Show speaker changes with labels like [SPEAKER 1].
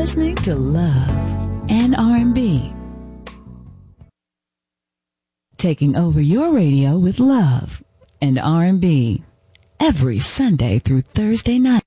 [SPEAKER 1] listening to Love and R&B. Taking over your radio with Love and R&B every Sunday through Thursday night.